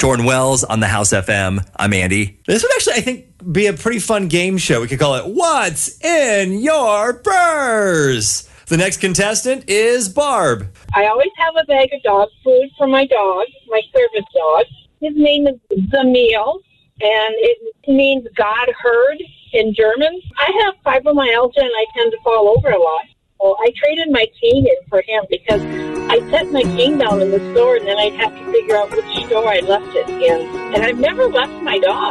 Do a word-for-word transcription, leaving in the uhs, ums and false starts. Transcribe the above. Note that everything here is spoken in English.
Jordan Wells on the House F M. I'm Andy. This would actually, I think, be a pretty fun game show. We could call it What's in Your Purse? The next contestant is Barb. I always have a bag of dog food for my dog, my service dog. His name is Zamil, and it means God heard in German. I have fibromyalgia, and I tend to fall over a lot. Well, I traded my cane in for him because I set my cane down in the store, and then I'd have to figure out which store I left it in. And I've never left my dog.